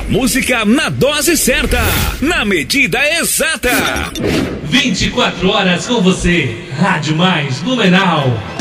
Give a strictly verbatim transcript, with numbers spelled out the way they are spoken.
música na dose certa, na medida exata. vinte e quatro horas com você. Rádio Mais Blumenau.